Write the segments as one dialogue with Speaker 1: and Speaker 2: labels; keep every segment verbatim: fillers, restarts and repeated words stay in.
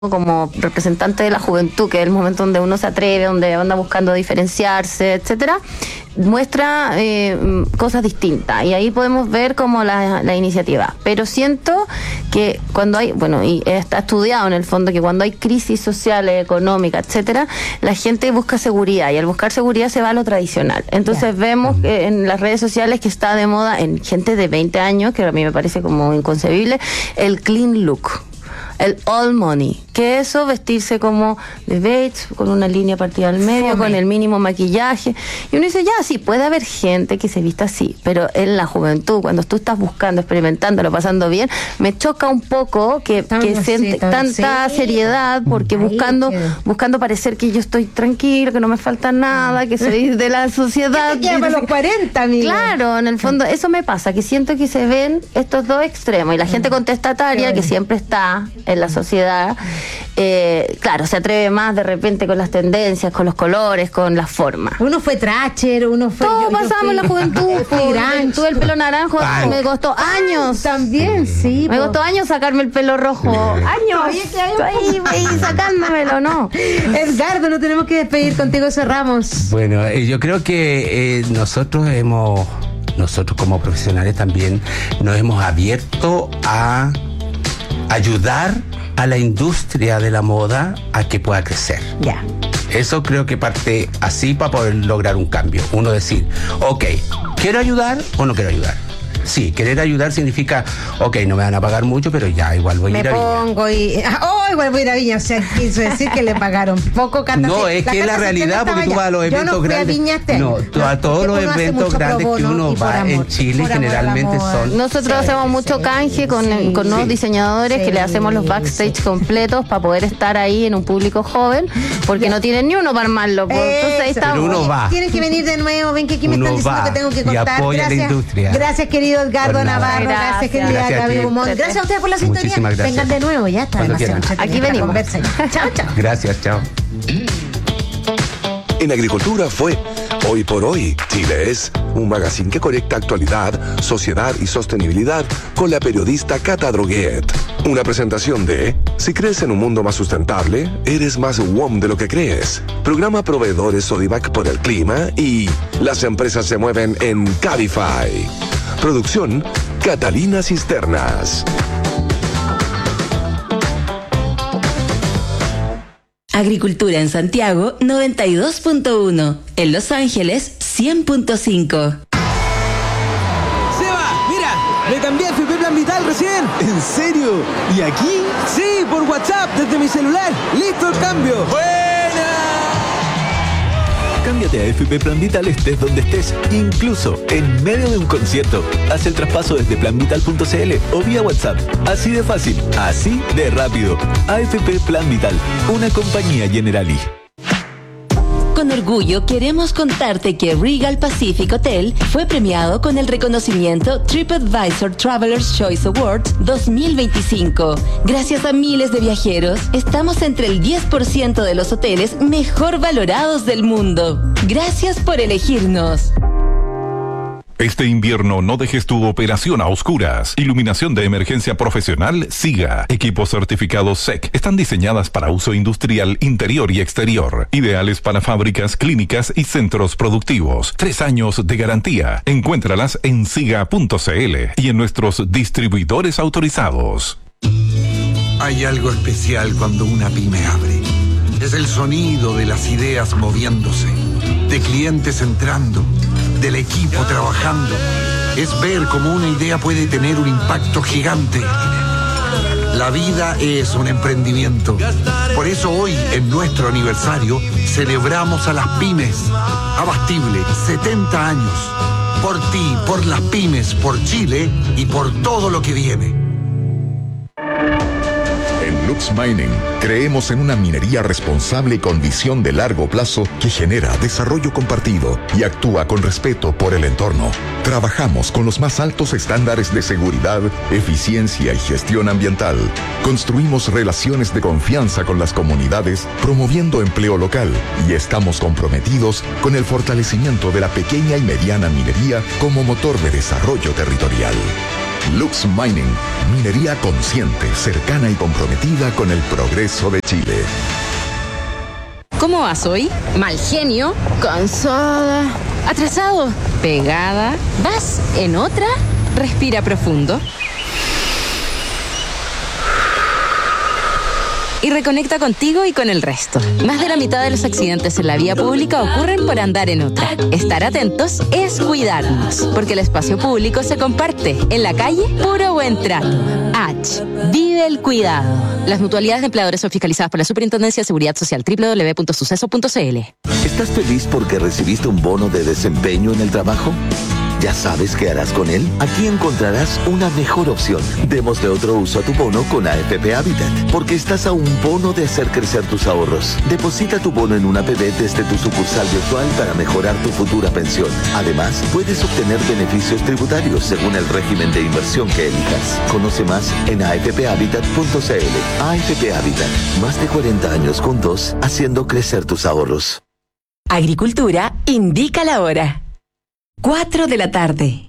Speaker 1: como representante de la juventud, que es el momento donde uno se atreve, donde anda buscando diferenciarse, etcétera, muestra eh, cosas distintas y ahí podemos ver como la, la iniciativa. Pero siento que cuando hay, bueno, y está estudiado en el fondo que cuando hay crisis sociales, económicas, etcétera, la gente busca seguridad y al buscar seguridad se va a lo tradicional. Entonces yeah. vemos que en las redes sociales que está de moda en gente de veinte años, que a mí me parece como inconcebible, el clean look. El all money, que eso, vestirse como de beige, con una línea partida al medio, Fome. Con el mínimo maquillaje. Y uno dice, ya, sí, puede haber gente que se vista así, pero en la juventud, cuando tú estás buscando, experimentándolo, pasando bien, me choca un poco que, que siente tanta sí. seriedad, porque Ay, buscando que... buscando parecer que yo estoy tranquilo, que no me falta nada, que soy de la sociedad.
Speaker 2: ¿Qué te lleva a los cuarenta, amigo?
Speaker 1: Claro, en el fondo, eso me pasa, que siento que se ven estos dos extremos, y la gente contestataria, que siempre está en la sociedad, eh, claro, se atreve más de repente con las tendencias, con los colores, con las formas.
Speaker 2: Uno fue Tracher, uno fue...
Speaker 1: Todos pasamos la juventud, juventud, el pelo naranjo, Ay. me costó años.
Speaker 2: También, sí.
Speaker 1: Me po. costó años sacarme el pelo rojo. Años. Ahí, ahí sacándomelo, ¿no?
Speaker 2: Edgardo, no tenemos que despedir, contigo cerramos.
Speaker 3: Bueno, eh, yo creo que eh, nosotros hemos, nosotros como profesionales también nos hemos abierto a ayudar a la industria de la moda a que pueda crecer.
Speaker 2: Ya.
Speaker 3: Eso creo que parte así para poder lograr un cambio. Uno decir, ok, ¿quiero ayudar o no quiero ayudar? Sí, querer ayudar significa, ok, no me van a pagar mucho, pero ya, igual voy a ir a Viña.
Speaker 2: Me pongo y... Oh, igual voy a ir a Viña. O sea, quiso decir que le pagaron poco. Cata,
Speaker 3: no, es
Speaker 2: la
Speaker 3: que es la realidad, porque tú vas a los eventos
Speaker 2: Yo no fui
Speaker 3: grandes.
Speaker 2: A Viña este
Speaker 3: no, tú, a todos los eventos grandes que uno va en Chile generalmente son...
Speaker 1: Nosotros sí, hacemos mucho sí, canje con, sí, con nuevos sí, diseñadores sí, que le hacemos los backstage sí. completos para poder estar ahí en un público joven, porque ya. no tienen ni uno para armarlo. Pues. Entonces ahí está.
Speaker 3: Pero uno va.
Speaker 2: Tienen que venir de nuevo. Ven que aquí me
Speaker 3: uno
Speaker 2: están diciendo
Speaker 3: va
Speaker 2: que tengo que contar.
Speaker 3: Y apoya
Speaker 2: gracias,
Speaker 3: la industria.
Speaker 2: Gracias, querido Edgardo Navarro. Gracias, gracias querida Gaby Gumón. Gracias a ustedes por la sintonía. Vengan de nuevo, ya está demasiado.
Speaker 1: Aquí venimos.
Speaker 2: Chao, chao.
Speaker 3: Gracias, chao.
Speaker 4: En Agricultura fue Hoy por Hoy. Chile es un magazine que conecta actualidad, sociedad y sostenibilidad con la periodista Cata Droguet. Una presentación de Si crees en un mundo más sustentable, eres más W O M de lo que crees. Programa Proveedores Sodivac por el clima y Las empresas se mueven en Cabify. Producción Catalina Cisternas.
Speaker 5: Agricultura en Santiago noventa y dos punto uno, en Los Ángeles cien punto cinco.
Speaker 6: Seba, mira, me cambié a F P Plan Vital recién.
Speaker 7: ¿En serio? ¿Y aquí?
Speaker 6: Sí, por WhatsApp, desde mi celular. Listo el cambio.
Speaker 7: ¡Buena! Cámbiate a F P Plan Vital estés donde estés, incluso en medio de un concierto. Haz el traspaso desde plan vital punto c l o vía WhatsApp. Así de fácil, así de rápido. A F P Plan Vital, una compañía Generali.
Speaker 5: Con orgullo queremos contarte que Regal Pacific Hotel fue premiado con el reconocimiento TripAdvisor Traveler's Choice Awards dos mil veinticinco. Gracias a miles de viajeros, estamos entre el diez por ciento de los hoteles mejor valorados del mundo. Gracias por elegirnos.
Speaker 8: Este invierno no dejes tu operación a oscuras. Iluminación de emergencia profesional SIGA. Equipos certificados S E C. Están diseñadas para uso industrial interior y exterior. Ideales para fábricas, clínicas y centros productivos. Tres años de garantía. Encuéntralas en siga punto c l y en nuestros distribuidores autorizados.
Speaker 9: Hay algo especial cuando una pyme abre. Es el sonido de las ideas moviéndose, de clientes entrando, del equipo trabajando. Es ver cómo una idea puede tener un impacto gigante. La vida es un emprendimiento. Por eso hoy, en nuestro aniversario, celebramos a las pymes. Abastible, setenta años. Por ti, por las pymes, por Chile y por todo lo que viene.
Speaker 10: En Lux Mining creemos en una minería responsable y con visión de largo plazo que genera desarrollo compartido y actúa con respeto por el entorno. Trabajamos con los más altos estándares de seguridad, eficiencia y gestión ambiental. Construimos relaciones de confianza con las comunidades, promoviendo empleo local, y estamos comprometidos con el fortalecimiento de la pequeña y mediana minería como motor de desarrollo territorial. Lux Mining, minería consciente, cercana y comprometida con el progreso de Chile.
Speaker 11: ¿Cómo vas hoy? ¿Mal genio?
Speaker 1: Cansada.
Speaker 11: ¿Atrasado? ¿Pegada? ¿Vas en otra? Respira profundo. Y reconecta contigo y con el resto. Más de la mitad de los accidentes en la vía pública ocurren por andar en otra. Estar atentos es cuidarnos, porque el espacio público se comparte. En la calle, puro buen trato. H. Vive el cuidado. Las mutualidades de empleadores son fiscalizadas por la Superintendencia de Seguridad Social. doble u doble u doble u punto suceso punto c l.
Speaker 12: ¿Estás feliz porque recibiste un bono de desempeño en el trabajo? ¿Ya sabes qué harás con él? Aquí encontrarás una mejor opción. Démosle otro uso a tu bono con A F P Habitat, porque estás a un bono de hacer crecer tus ahorros. Deposita tu bono en una A P B desde tu sucursal virtual para mejorar tu futura pensión. Además, puedes obtener beneficios tributarios según el régimen de inversión que elijas. Conoce más en a f p habitat punto c l. A F P Habitat, más de cuarenta años juntos, haciendo crecer tus ahorros.
Speaker 5: Agricultura indica la hora. cuatro de la tarde.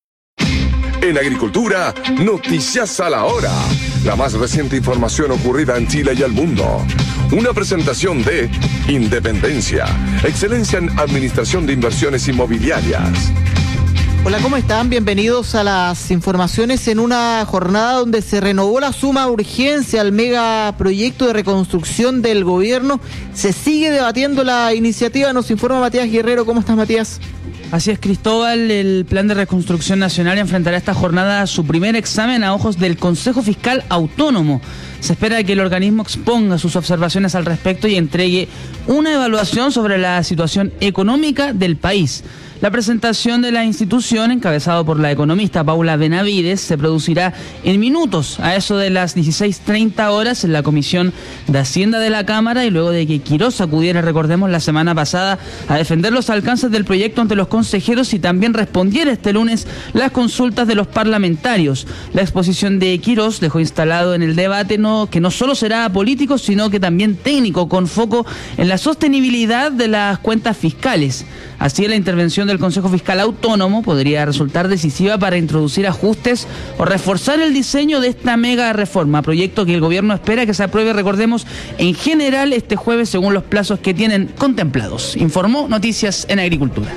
Speaker 4: En Agricultura, noticias a la hora. La más reciente información ocurrida en Chile y el mundo. Una presentación de Independencia, excelencia en administración de inversiones inmobiliarias.
Speaker 13: Hola, ¿cómo están? Bienvenidos a las informaciones en una jornada donde se renovó la suma de urgencia al megaproyecto de reconstrucción del gobierno. Se sigue debatiendo la iniciativa, nos informa Matías Guerrero. ¿Cómo estás, Matías?
Speaker 14: Así es, Cristóbal, el Plan de Reconstrucción Nacional enfrentará esta jornada su primer examen a ojos del Consejo Fiscal Autónomo. Se espera que el organismo exponga sus observaciones al respecto y entregue una evaluación sobre la situación económica del país. La presentación de la institución, encabezado por la economista Paula Benavides, se producirá en minutos, a eso de las dieciséis treinta horas, en la Comisión de Hacienda de la Cámara, y luego de que Quirós acudiera, recordemos, la semana pasada a defender los alcances del proyecto ante los consejeros y también respondiera este lunes las consultas de los parlamentarios. La exposición de Quirós dejó instalado en el debate no, que no solo será político, sino que también técnico, con foco en la sostenibilidad de las cuentas fiscales. Así, la intervención del Consejo Fiscal Autónomo podría resultar decisiva para introducir ajustes o reforzar el diseño de esta mega reforma, proyecto que el gobierno espera que se apruebe, recordemos, en general este jueves según los plazos que tienen contemplados. Informó Noticias en Agricultura.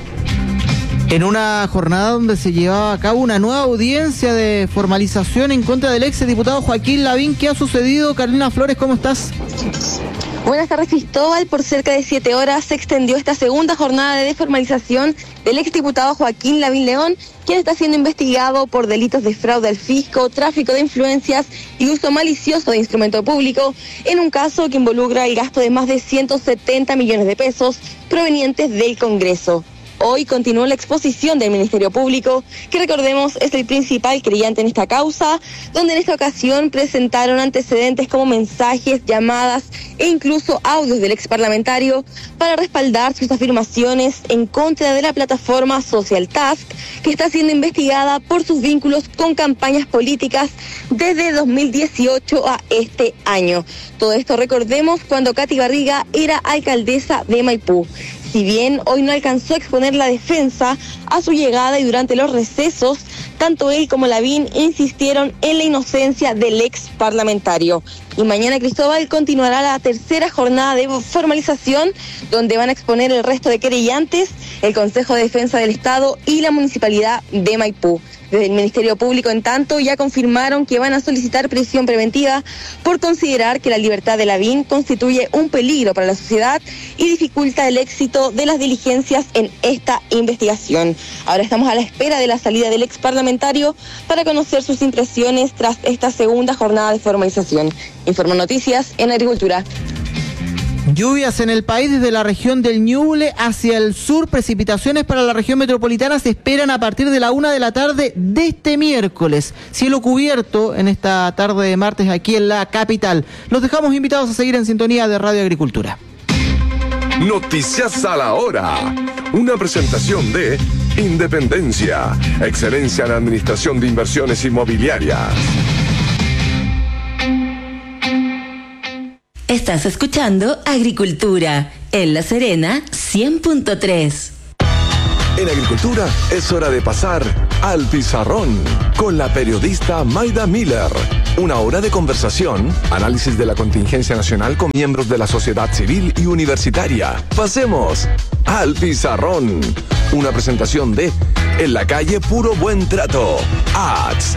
Speaker 13: En una jornada donde se llevaba a cabo una nueva audiencia de formalización en contra del ex diputado Joaquín Lavín, ¿qué ha sucedido? Carolina Flores, ¿cómo estás?
Speaker 15: Buenas tardes, Cristóbal. Por cerca de siete horas se extendió esta segunda jornada de desformalización del exdiputado Joaquín Lavín León, quien está siendo investigado por delitos de fraude al fisco, tráfico de influencias y uso malicioso de instrumento público, en un caso que involucra el gasto de más de ciento setenta millones de pesos provenientes del Congreso. Hoy continuó la exposición del Ministerio Público, que recordemos es el principal creyente en esta causa, donde en esta ocasión presentaron antecedentes como mensajes, llamadas e incluso audios del exparlamentario para respaldar sus afirmaciones en contra de la plataforma Social Task, que está siendo investigada por sus vínculos con campañas políticas desde dos mil dieciocho a este año. Todo esto recordemos cuando Katy Barriga era alcaldesa de Maipú. Si bien hoy no alcanzó a exponer la defensa a su llegada y durante los recesos, tanto él como Lavín insistieron en la inocencia del ex parlamentario. Y mañana, Cristóbal, continuará la tercera jornada de formalización, donde van a exponer el resto de querellantes, el Consejo de Defensa del Estado y la Municipalidad de Maipú. Desde el Ministerio Público, en tanto, ya confirmaron que van a solicitar prisión preventiva por considerar que la libertad de Lavín constituye un peligro para la sociedad y dificulta el éxito de las diligencias en esta investigación. Ahora estamos a la espera de la salida del ex parlamentario para conocer sus impresiones tras esta segunda jornada de formalización. Informó Noticias en Agricultura.
Speaker 13: Lluvias en el país desde la región del Ñuble hacia el sur. Precipitaciones para la región metropolitana se esperan a partir de la una de la tarde de este miércoles. Cielo cubierto en esta tarde de martes aquí en la capital. Los dejamos invitados a seguir en sintonía de Radio Agricultura.
Speaker 4: Noticias a la hora. Una presentación de Independencia, excelencia en administración de inversiones inmobiliarias.
Speaker 5: Estás escuchando Agricultura en La Serena cien punto tres.
Speaker 4: En Agricultura es hora de pasar Al Pizarrón, con la periodista Maida Miller. Una hora de conversación, análisis de la contingencia nacional con miembros de la sociedad civil y universitaria. Pasemos al Pizarrón. Una presentación de En la calle Puro Buen Trato. Ads.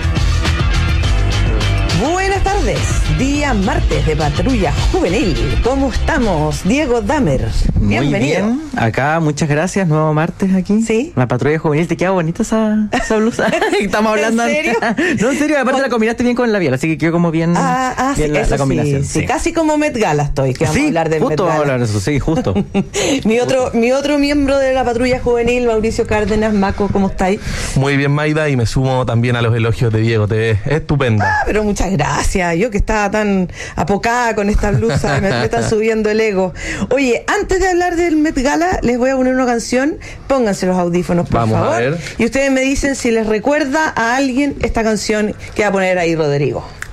Speaker 16: Buenas tardes, día martes de Patrulla Juvenil. ¿Cómo estamos? Diego Damer, bienvenido.
Speaker 17: Muy bien, acá, muchas gracias, nuevo martes aquí. Sí. La Patrulla Juvenil, te queda bonita esa, esa blusa. Estamos hablando.
Speaker 16: ¿En serio?
Speaker 17: No, en serio, aparte la combinaste bien con el labial, así que quedó como bien,
Speaker 16: ah, ah,
Speaker 17: bien
Speaker 16: sí,
Speaker 17: la,
Speaker 16: eso
Speaker 17: la combinación.
Speaker 16: Sí, sí.
Speaker 17: Sí,
Speaker 16: casi como Met Gala estoy, que vamos
Speaker 17: sí,
Speaker 16: a hablar de Met
Speaker 17: justo
Speaker 16: Gala.
Speaker 17: vamos a hablar de eso, sí, justo.
Speaker 16: mi otro mi otro miembro de la Patrulla Juvenil, Mauricio Cárdenas. Maco, ¿cómo estáis?
Speaker 18: Muy bien, Maida, y me sumo también a los elogios de Diego, te ves estupenda.
Speaker 16: Ah, pero muchas gracias. Yo que estaba tan apocada con esta blusa, me, me están subiendo el ego. Oye, antes de hablar del Met Gala, les voy a poner una canción. Pónganse los audífonos, por
Speaker 18: Vamos
Speaker 16: favor.
Speaker 18: A ver.
Speaker 16: Y ustedes me dicen si les recuerda a alguien esta canción que va a poner ahí Rodrigo.